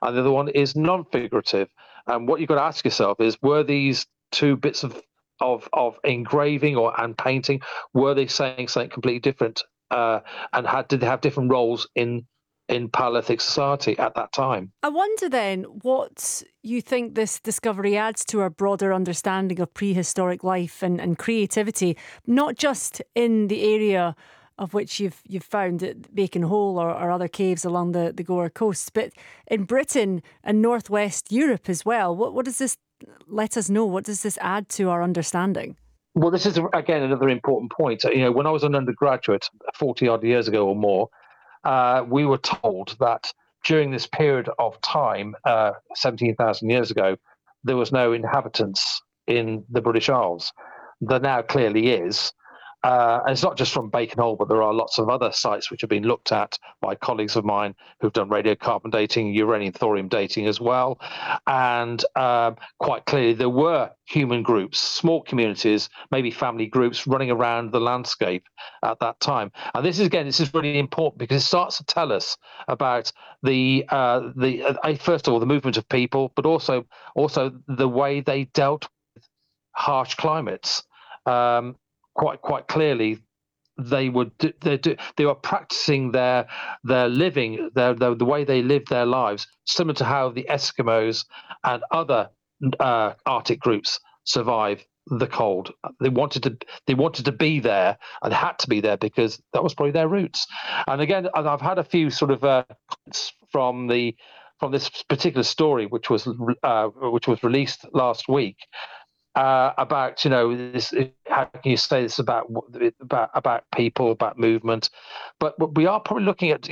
and the other one is non-figurative. And what you've got to ask yourself is, were these two bits of engraving and painting, were they saying something completely different? Did they have different roles in Paleolithic society at that time? I wonder then what you think this discovery adds to our broader understanding of prehistoric life and creativity, not just in the area of which you've found at Bacon Hole or other caves along the Gower coast, but in Britain and northwest Europe as well. What does this let us know? What does this add to our understanding? Well, this is again another important point. When I was an undergraduate 40 odd years ago or more, we were told that during this period of time, 17,000 years ago, there was no inhabitants in the British Isles. There now clearly is. And it's not just from Bacon Hole, but there are lots of other sites which have been looked at by colleagues of mine who've done radiocarbon dating, uranium thorium dating as well. And quite clearly, there were human groups, small communities, maybe family groups running around the landscape at that time. And this is really important because it starts to tell us about the first of all, the movement of people, but also the way they dealt with harsh climates. Quite clearly, they were practicing their living, the way they lived their lives, similar to how the Eskimos and other Arctic groups survive the cold. They wanted to be there and had to be there because that was probably their roots. And again, I've had a few sort of comments from this particular story, which was released last week. About this, how can you say this about people, about movement? But we are probably looking at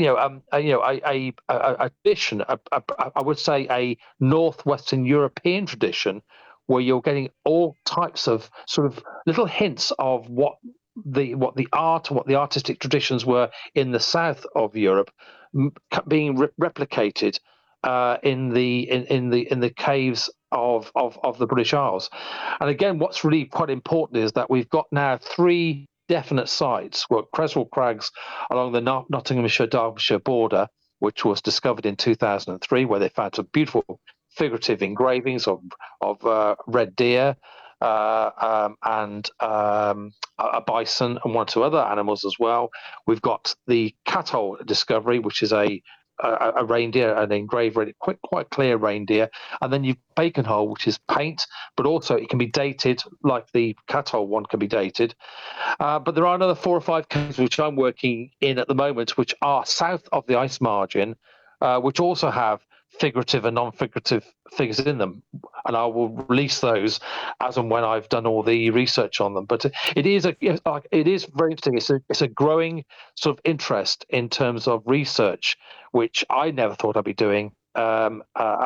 a tradition, I would say a northwestern European tradition, where you're getting all types of sort of little hints of what the artistic traditions were in the south of Europe, being replicated in the caves of the British Isles. And again, what's really quite important is that we've got now three definite sites. Well, Creswell Crags along the Nottinghamshire-Derbyshire border, which was discovered in 2003, where they found some beautiful figurative engravings of red deer and a bison and one or two other animals as well. We've got the Cathole discovery, which is a reindeer, an engraved, quite clear reindeer, and then you've Bacon Hole, which is paint, but also it can be dated like the Cathole one can be dated. But there are another 4 or 5 caves which I'm working in at the moment, which are south of the ice margin, which also have figurative and non-figurative figures in them, and I will release those as and when I've done all the research on them. But it is very interesting. It's a growing sort of interest in terms of research, which I never thought I'd be doing as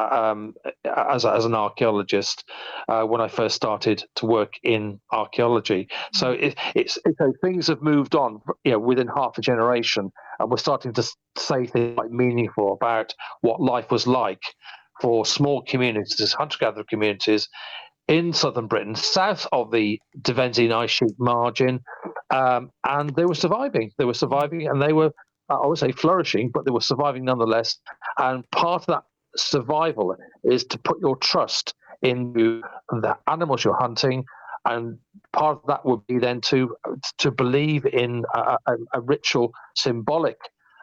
an archaeologist when I first started to work in archaeology. So things have moved on, within half a generation, and we're starting to say things like meaningful about what life was like for small communities, hunter-gatherer communities in southern Britain, south of the Devonsian ice sheet margin, and they were surviving. And they were, I would say, flourishing, but they were surviving nonetheless. And part of that survival is to put your trust into the animals you're hunting, and part of that would be then to believe in a ritual, symbolic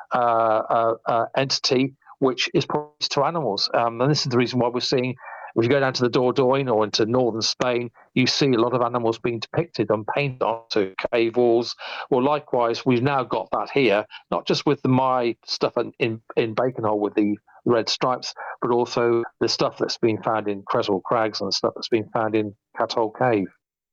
entity which is promised to animals. And this is the reason why we're seeing, if you go down to the Dordogne or into northern Spain, you see a lot of animals being depicted and painted onto cave walls. Well, likewise, we've now got that here, not just with my stuff in Bacon Hole with the red stripes, but also the stuff that's been found in Creswell Crags and the stuff that's been found in Cathole Cave.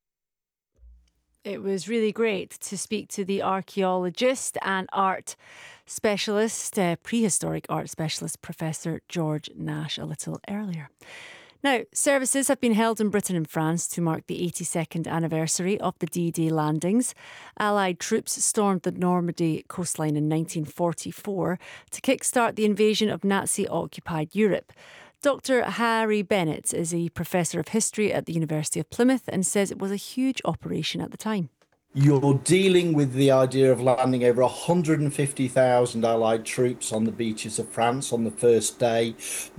It was really great to speak to the archaeologist and art specialist, prehistoric art specialist, Professor George Nash, a little earlier. Now, services have been held in Britain and France to mark the 82nd anniversary of the D-Day landings. Allied troops stormed the Normandy coastline in 1944 to kickstart the invasion of Nazi-occupied Europe. Dr. Harry Bennett is a professor of history at the University of Plymouth and says it was a huge operation at the time. You're dealing with the idea of landing over 150,000 Allied troops on the beaches of France on the first day.